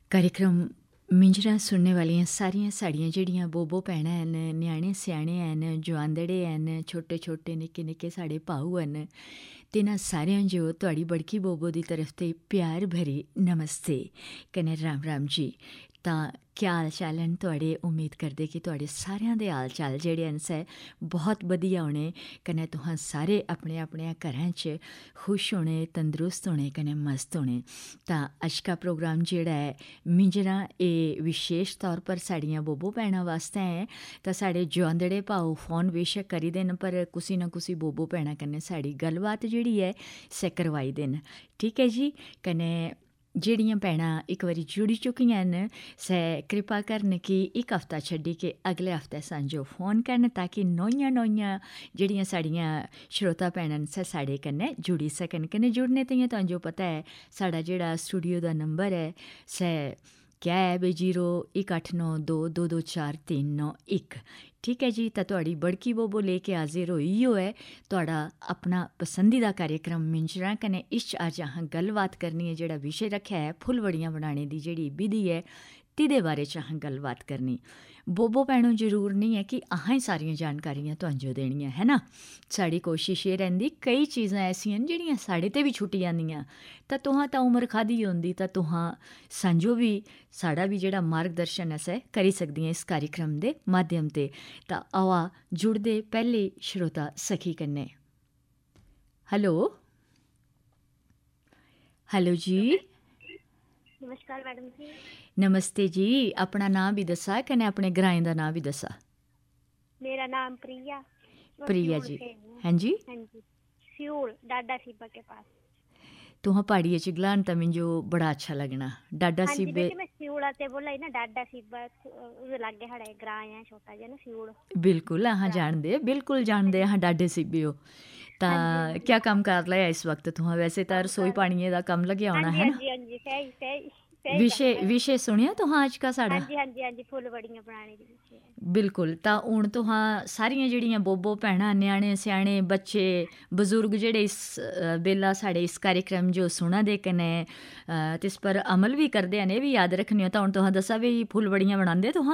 कार्यक्रम मिंजरा सुनने वालियां सारियां साड़ियां जेड़ियां बोबो भैनां हैन, न्याणे स्याणे हैन, जुआंदड़े हैन, छोटे छोटे निक्के निक्के साढ़े भाऊ हैन, तिन्हां सारेयां जो तुहाड़ी बड़की बोबो दी तरफ ते प्यार भरी नमस्ते कन्नै राम राम जी। तां क्या हाल चाल न तुहाड़े? उम्मीद करदे कि तुहाड़े सारेयां दे हाल चाल जेह्ड़े न सै बहुत बधिया होने, कन्नै तुहां सारे अपने अपने घरें च खुश होने, तंदरुस्त होने, कन्नै मस्त होने। तां अज का प्रोग्राम जेह्ड़ा ऐ मिंजरा एह् विशेष तौर पर साड़ियां बोबो भैनां वास्ते ऐ। तां साढ़े जुआंदड़े भाऊ फोन बेशक करी दे न, पर कुसी ना कुसी बोबो भैनां कन्नै साड़ी गल्लबात जेह्ड़ी ऐ सै करवाई दे न। ठीक है जी। कन्नै जेड़ियां भैनां इक बारी जुड़ी चुकियां न सै कृपा करन कि इक हफ्ता छड्डी के अगले हफ्ते सांझो फोन करन, ताकि नोइयां जेड़ियां साड़ियां श्रोता भैनां न सै साढ़े कन्नै जुड़ी सकन। कन्नै जुड़ने ताईं तुहां जो पता है साढ़ा जेड़ा स्टूडियो दा नंबर है सै क्या है बे 0189222439 ठीक है जी। तो तुहाड़ी बड़की बोबो लेके हाजिर होई होए तुहाड़ा अपना पसंदीदा कार्यक्रम मिंजरा, कन्नै इस अज अहां गल्लबात करनी है। जेड़ा विशे रखेआ है फुलवड़ियां बनाने दी जेड़ी विधि है तिदे बारे च अहां गल्लबात करनी। बोबो भैनों जरूर नहीं है कि अहां ही सारियां जानकारियां तुहांजो देनियां है ना। साड़ी कोशिश ये रहिंदी कई चीज़ां ऐसियां न जेड़ियां साढ़े ते भी छुट्टी जांदियां, तां तुहां तां उम्र खादी होंदी, तां तुहां सांझो भी साड़ा भी जेड़ा मार्गदर्शन असें करी सकदियां इस कार्यक्रम दे माध्यम ते। तां आवा जुड़दे पैह्ले श्रोता सखी कन्नै। हेलो हेलो जी। नमस्कार मैडम जी। नमस्ते जी। अपना नाम भी दसा, कन्नै अपने ग्राएं दा नाम भी दसा। मेरा नाम प्रिया। प्रिया जी। हाँ जी। हाँ जी, फ्यूल डाडा सिब्बा के पास। तुहां पहाड़िये च गलान तां मिंजो बड़ा अच्छा लगना। डाडा हाँ जी सिब्बे बेटे, मैं फ्यूल आते बोला ही ना, डाडा सिब्बा उस लागे हड़े ग्रां है छोटा जिहा ना फ्यूल। बिल्कुल अहां जानदे, बिल्कुल जानदे अहां डाडे सिब्बे हो। तां क्या कम कर लिया इस वक्त तुहां? वैसे तां रसोई पानिये दा कम लग्या होना है ना? हाँ जी सही विशे सुनिया तुहां अज का साड़ा? हाँ जी फुलवड़ियां बनाने दी विशे। बिल्कुल। तां हुण तुहां सारियां जेड़ियां बोबो भैनां, न्याणे स्याणे, बच्चे बजुर्ग जेड़े इस बेल्ला साढ़े इस कार्यक्रम जो सुना दे कन्नै तिस पर अमल भी करदे हन, एह् भी याद रखने हो। तां हुण तुहां दस्सा भी फुलवड़ियां बनांदे तुहां?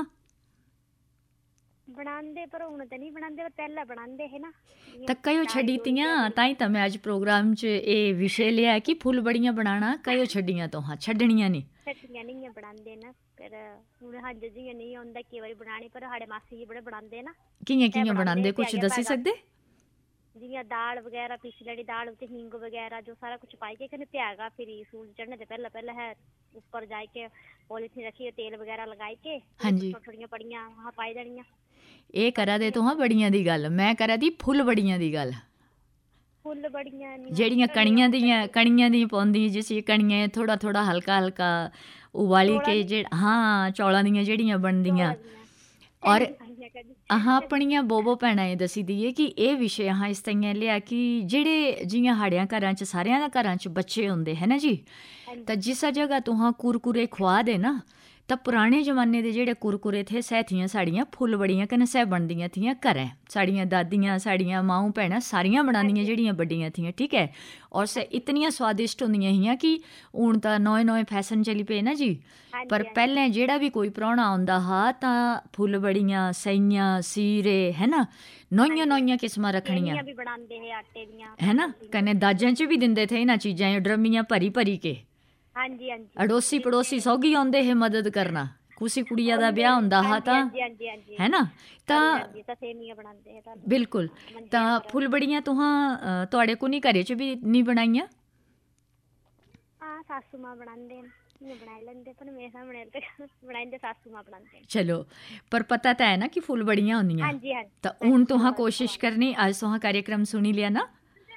बनांदे पर हुण ते नहीं बनांदे, पर पैह्ले बनांदे हे ना। तां कयो छड्डितियां? ताई तां मैं अज प्रोग्राम च एह् विशे लिया कि फुलवड़ियां बनाना कयो छड्डियां तुहां? छड्डनियां नहीं? छड्डियां नहीं बनांदे ना, पर हुण हंज जियां नहीं औंदा केई बारी बनानी, पर साढ़े मासी जी बड़े बनांदे ना। कियां कियां बनांदे कुछ दस्सी सकदे? जियां दाल वगैरह पीसी लैनी, दाल उत्ते हींग वगैरह जो सारा कुछ पाई के कन्नै प्यागा, फिर सूरज चढ़ने ते पहले है ऊपर जाके पॉलीथीन रखिए, तेल वगैरह लगाई के हाँ जी थोड़ियां पड़ियां वहां पाई देनियां। एह् करा दे तुहां बड़ियां दी गल्ल, मैं करा दी फुलवड़ियां दी गल्ल। फुलवड़ियां जेड़ियां कणियां दियां पौंदियां, जिसी कणियां थोड़ा थोड़ा हल्का हल्का उबाली के हाँ चौलां दियां जेड़ियां बनदियां। और अहां अपनियां बोबो भैनां एह् दस्सी दीए कि एह् विशे अहां इस ताइयें लिया कि जेड़े जियां साढ़ियां घरां च सारेयां दे घरां च बच्चे होंदे है ना जी, तां जिस जगह तुहां कुरकुरे खुआ दे ना, तां पुराने जमाने दे जेड़े कुरकुरे थे सै थियां साड़ियां फुलवड़ियां, कन्नै सै बनदियां थियां घरें। साड़ियां दादियां, साड़ियां माऊं भैनां सारियां बनांदियां जेड़ियां बड्डियां थियां, ठीक है। और सै इतनियां स्वादिष्ट होंदियां हियां कि हून तां नोए फैशन चली पे ना जी, पर पैह्लें जेड़ा भी कोई परौना आंदा हा तां फुलवड़ियां, सइयां, सीरे है ना, नोइयां किस्मां रखनियां है ना, कन्नै दाजां च भी दिंदे थे इन्हां चीजां, ड्रमियां भरी भरी के। अड़ोसी पड़ोसी सौगी औंदे हे मदद करना, कुसी कुड़िया दा ब्याह होंदा हा तां है ना, तां बिल्कुल। तां फुलवड़ियां तुहां तुहाड़े कुनी घरे च भी नहीं बनाइयां? सासू मां बनांदे न, बनाई लैंदे, पर मेरे सामने बनांदे सासू मां बनांदे। चलो, पर पता तां है ना कि फुलवड़ियां होंदियां। तां हुण तुहां कोशिश करनी, अज तुहां कार्यक्रम सुनी लिया ना,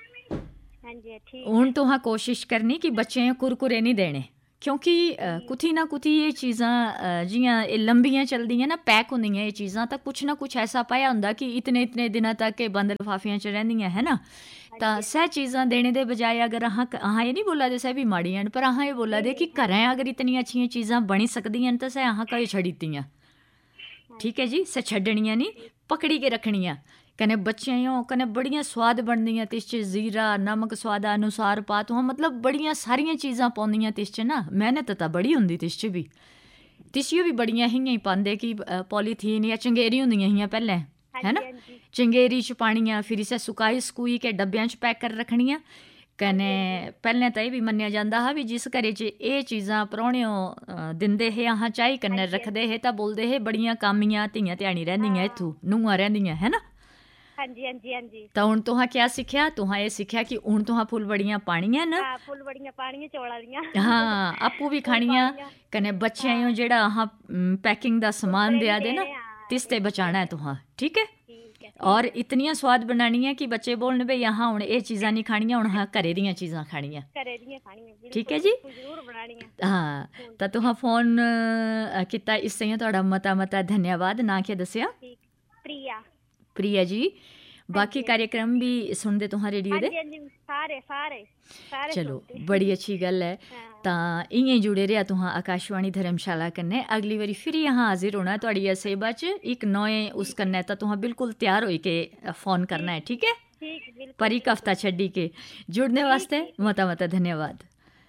हूँ तुहां कोशिश करनी कि बच्चें कुरकुरे नहीं देने, क्योंकि कुथी ना कुथी ये चीज़ां जियां लंबियां चलदियां ना, पैक होंदियां ये चीज़ां, तां कुछ ना कुछ ऐसा पाया होंदा कि इतने दिनां तक एह् बंद लफाफियां च रहिंदियां है ना। तां सै चीज़ां देने दे बजाय अगर अहां एह् नहीं बोला दे सै भी माड़ियां न, पर अहां एह् बोला दे कि घरें अगर इतनियां अच्छियां चीज़ां बनी सकदियां न तां सै अहां कयो छड्डी दित्तियां? ठीक है जी, सै छड्डनियां नहीं, पकड़ी के रखनियां। कन्नै बच्चें कन्नै बड़ियां स्वाद बनदियां तिस च जीरा नमक स्वादा अनुसार पा तुहां मतलब बड़ियां सारियां चीज़ां पौंदियां तिस च ना मेहनत तां बड़ी होंदी तिस च बी तिसियो भी बड़ियां हियां पांदे कि पॉलीथीन या चंगेरी होंदियां हियां पैह्लें है ना चंगेरी च पानियां फिर इसे सुकाई सकुई के डब्बियां च पैक कर रखनियां कन्नै पैह्लें तां एह् बी मन्नेआ जंदा हा भी जिस घरै च एह् चीज़ां परौह्ने दिंदे हे अहां चाही कन्नै रखदे हे तां बोलदे हे बड़ियां कामियां धियां ध्यानी रैंह्दियां इत्थूं नूंहां रैंह्दियां है ना तां हुण तुहां क्या सिक्खेआ तुहां एह् सिक्खेआ कि हुण तुहां फुलबड़ियां पानियां न फुलबड़ियां पानियां चौला दियां हाँ आपूं भी खानियां कन्नै बच्चें जेह्ड़ा अहां पैकिंग दा समान देआ दे ना तिस ते बचाना है तुहां ठीक है और इतनियां स्वाद बनानी है कि बच्चे बोलन भई अहां हुण एह् चीज़ां नहीं खानियां हुण अहां घरै दियां चीज़ां खानियां ठीक है जी हाँ तां तुहां फोन कीता इस ताईं तुहाड़ा मता मता धन्यवाद नां केह् दस्सेआ प्रिया जी बाकी कार्यक्रम भी सुनदे तुहां रेडियो दे सारे चलो बड़ी अच्छी गल्ल है तां इ'यां जुड़े रेहा तुहां आकाशवाणी धर्मशाला कन्नै अगली बारी फिर अहां हाजिर होना थुआढ़ी सेवा च इक नए उस कन्नै तां तुहां बिल्कुल त्यार होई के फोन करना है ठीक है पर इक हफ्ता छड्डी के जुड़ने वास्ते मता मता धन्यवाद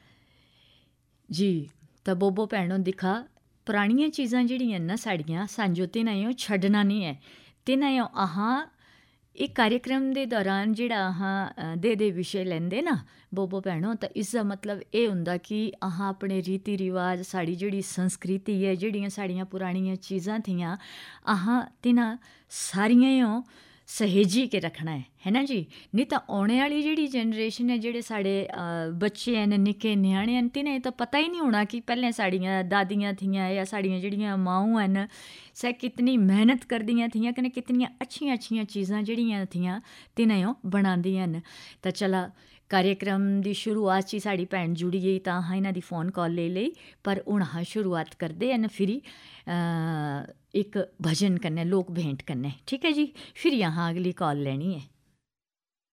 जी तां बोबो भैनों दिक्खा पुरानियां चीज़ां जेह्ड़ियां न साढ़ियां सांजो तिनां छड्डना नहीं है तिनां अहां एक कार्यक्रम दे दौरान जेह्ड़ा अहां दे विशे लैंदे ना बोबो भैनों तां इसदा मतलब एह् होंदा कि अहां अपने रीति रिवाज साढ़ी जेह्ड़ी संस्कृति है जेह्ड़ियां साढ़ियां पुरानियां चीज़ां थियां अहां तिनां सारियां सहेजी के रखना है ना जी नहीं तां औने आह्ली जेह्ड़ी जनरेशन है जेह्ड़े साढ़े बच्चे हैन निक्के ञ्याणे हैन तिनें तां पता ही नहीं होना कि पैह्लें साढ़ियां दादियां थियां या साढ़ियां जेह्ड़ियां माऊं हैन सै कितनी मेहनत करदियां थियां कन्नै कितनियां अच्छियां चीज़ां जेह्ड़ियां थियां तिनें बनांदियां न तां चला कार्यक्रम दी शुरुआत च साढ़ी भैन जुड़ी गेई तां अहां इन्हां दी फ़ोन कॉल लेई पर हून अहां शुरुआत करदे न फिरी इक भजन कन्नै लोक भेंट कन्नै ठीक है जी फिर अहां अगली कॉल लैनी है